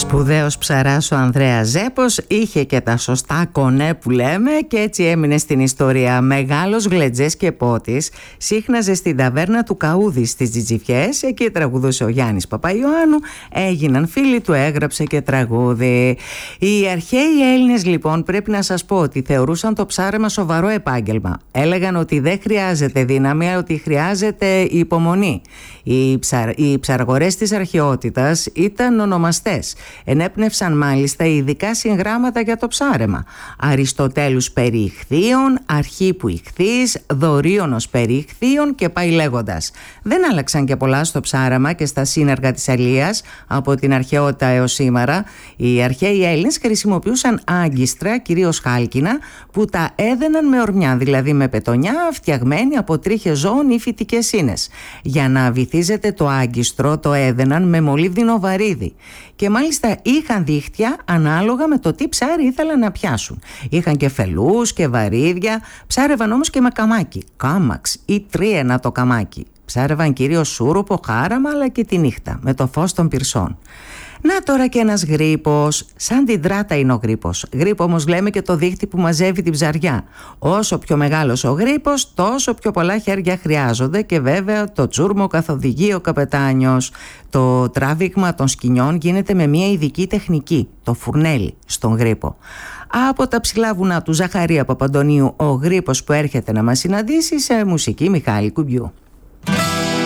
Σπουδαίος ψαράς ο Ανδρέας Ζέπος, είχε και τα σωστά κονέ που λέμε και έτσι έμεινε στην ιστορία. Μεγάλος γλετζές και πότης, σύχναζε στην ταβέρνα του Καούδη στις Τζιτζιφιές, εκεί τραγουδούσε ο Γιάννης Παπαϊωάννου, έγιναν φίλοι του, έγραψε και τραγούδι. Οι αρχαίοι Έλληνες λοιπόν, πρέπει να σας πω ότι θεωρούσαν το ψάρεμα σοβαρό επάγγελμα. Έλεγαν ότι δεν χρειάζεται δύναμη, ότι χρειάζεται υπομονή. Οι ψαργορές της αρχαιότητας ήταν ονομαστές. Ενέπνευσαν μάλιστα ειδικά συγγράμματα για το ψάρεμα. Αριστοτέλους περί ιχθύων, Αρχίππου ιχθύς, Δωρίωνος περί ιχθύων και πάει λέγοντας. Δεν άλλαξαν και πολλά στο ψάρεμα και στα σύνεργα της αλίας από την αρχαιότητα έως σήμερα. Οι αρχαίοι Έλληνες χρησιμοποιούσαν άγκιστρα, κυρίως χάλκινα, που τα έδαιναν με ορμιά, δηλαδή με πετονιά φτιαγμένη από τρίχες ζώων ή φυτικές ίνες. Για να βυθίζεται το άγκιστρο το έδαιναν με μολύβδινο βαρύδι. Και μάλιστα είχαν δίχτυα ανάλογα με το τι ψάρι ήθελαν να πιάσουν. Είχαν και φελούς και βαρύδια, ψάρευαν όμως και με καμάκι, κάμαξ ή τρίενα το καμάκι. Ψάρευαν κυρίως σούρουπο, χάραμα, αλλά και τη νύχτα με το φως των πυρσών. Να τώρα και ένας γρίπος, σαν την τράτα είναι ο γρίπος. Γρίπο όμως λέμε και το δίχτυ που μαζεύει την ψαριά. Όσο πιο μεγάλος ο γρίπος, τόσο πιο πολλά χέρια χρειάζονται και βέβαια το τσούρμο καθοδηγεί ο καπετάνιος. Το τράβηγμα των σκοινιών γίνεται με μια ειδική τεχνική, το φουρνέλι στον γρίπο. Από τα ψηλά βουνά του Ζαχαρία Παπαντονίου, ο γρίπος που έρχεται να μας συναντήσει σε μουσική Μιχάλη Κουμπιού.